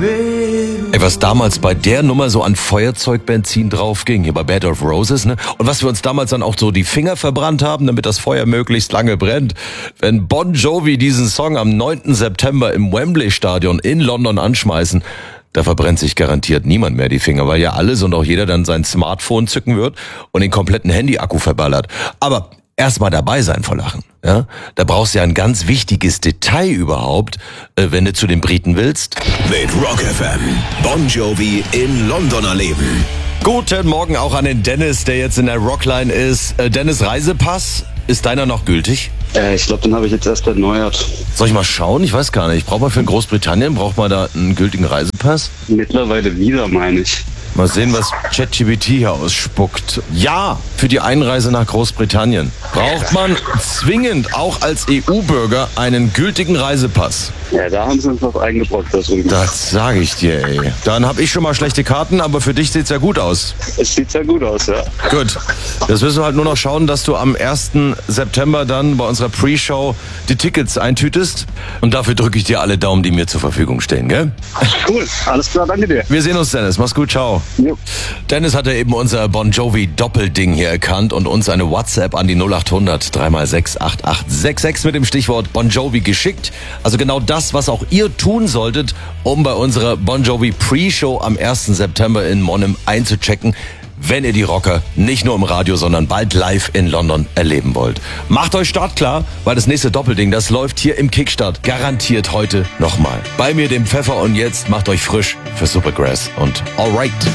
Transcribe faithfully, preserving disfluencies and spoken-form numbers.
Ey, was damals bei der Nummer so an Feuerzeugbenzin drauf ging, hier bei Bed of Roses, ne? Und was wir uns damals dann auch so die Finger verbrannt haben, damit das Feuer möglichst lange brennt. Wenn Bon Jovi diesen Song am neunten September im Wembley-Stadion in London anschmeißen, da verbrennt sich garantiert niemand mehr die Finger, weil ja alles und auch jeder dann sein Smartphone zücken wird und den kompletten Handy-Akku verballert. Aber erstmal dabei sein vor Lachen. Ja? Da brauchst du ja ein ganz wichtiges Detail überhaupt, äh, wenn du zu den Briten willst. Mit Rock F M. Bon Jovi in London erleben. Guten Morgen auch an den Dennis, der jetzt in der Rockline ist. Äh, Dennis, Reisepass, ist deiner noch gültig? Äh, ich glaube, den habe ich jetzt erst erneuert. Soll ich mal schauen? Ich weiß gar nicht. Braucht man für Großbritannien, braucht man da einen gültigen Reisepass? Mittlerweile wieder, meine ich. Mal sehen, was ChatGPT hier ausspuckt. Ja, für die Einreise nach Großbritannien braucht man zwingend auch als E U-Bürger einen gültigen Reisepass. Ja, da haben sie uns was eingebrockt da drüben. Das sage ich dir, ey. Dann habe ich schon mal schlechte Karten, aber für dich sieht's ja gut aus. Es sieht sehr gut aus, ja. Gut. Jetzt müssen wir halt nur noch schauen, dass du am ersten September dann bei unserer Pre-Show die Tickets eintütest. Und dafür drücke ich dir alle Daumen, die mir zur Verfügung stehen, gell? Cool, alles klar, danke dir. Wir sehen uns, Dennis. Mach's gut, ciao. Jo. Dennis hatte eben unser Bon Jovi Doppelding hier erkannt und uns eine WhatsApp an die null acht hundert drei mal sechs acht acht sechs sechs mit dem Stichwort Bon Jovi geschickt. Also genau das, was auch ihr tun solltet, um bei unserer Bon Jovi Pre-Show am ersten September in Monum einzuchecken, wenn ihr die Rocker nicht nur im Radio, sondern bald live in London erleben wollt. Macht euch startklar, weil das nächste Doppelding, das läuft hier im Kickstart garantiert heute nochmal. Bei mir dem Pfeffer und jetzt macht euch frisch für Supergrass und Alright.